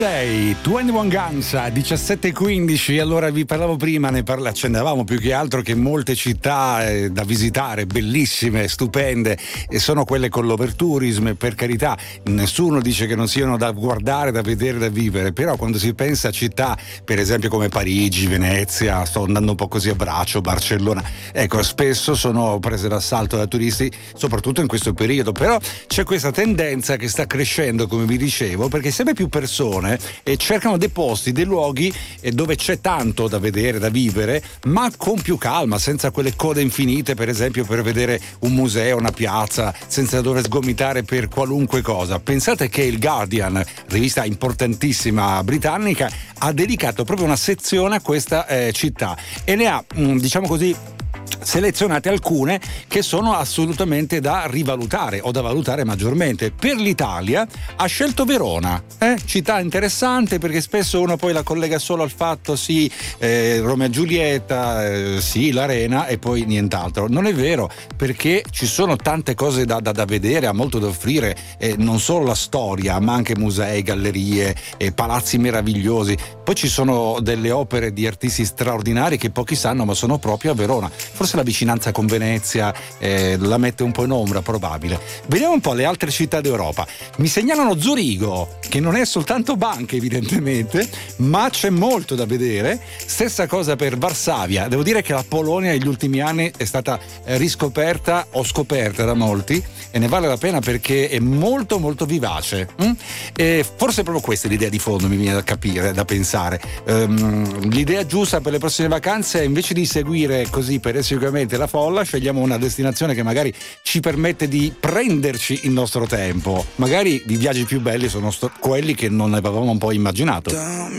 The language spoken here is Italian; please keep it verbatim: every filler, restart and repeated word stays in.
Sei ventuno Guns diciassette e quindici. Allora vi parlavo prima, ne parla, accennavamo più che altro che molte città eh, da visitare, bellissime, stupende, e sono quelle con l'overtourism, per carità, nessuno dice che non siano da guardare, da vedere, da vivere, però quando si pensa a città per esempio come Parigi, Venezia, sto andando un po' così a braccio, Barcellona, ecco, spesso sono prese d'assalto da turisti, soprattutto in questo periodo. Però c'è questa tendenza che sta crescendo, come vi dicevo, perché sempre più persone e cercano dei posti, dei luoghi dove c'è tanto da vedere, da vivere, ma con più calma, senza quelle code infinite, per esempio per vedere un museo, una piazza, senza dover sgomitare per qualunque cosa. Pensate che il Guardian, rivista importantissima britannica, ha dedicato proprio una sezione a questa eh, città e ne ha, diciamo così, selezionate alcune che sono assolutamente da rivalutare o da valutare maggiormente. Per l'Italia ha scelto Verona, eh? Città interessante perché spesso uno poi la collega solo al fatto sì, eh, Romeo e Giulietta, eh, sì, l'arena e poi nient'altro. Non è vero, perché ci sono tante cose da, da, da vedere, ha molto da offrire, eh, non solo la storia ma anche musei, gallerie, eh, palazzi meravigliosi. Poi ci sono delle opere di artisti straordinari che pochi sanno, ma sono proprio a Verona. Forse la vicinanza con Venezia eh, la mette un po' in ombra, probabile. Vediamo un po' le altre città d'Europa. Mi segnalano Zurigo, che non è soltanto banche evidentemente, ma c'è molto da vedere. Stessa cosa per Varsavia. Devo dire che la Polonia negli ultimi anni è stata riscoperta o scoperta da molti e ne vale la pena perché è molto molto vivace. Mm? E forse proprio questa è l'idea di fondo, mi viene da capire, da pensare. Um, l'idea giusta per le prossime vacanze è, invece di seguire così per sicuramente la folla, scegliamo una destinazione che magari ci permette di prenderci il nostro tempo. Magari i viaggi più belli sono sto- quelli che non avevamo un po' immaginato. Dammi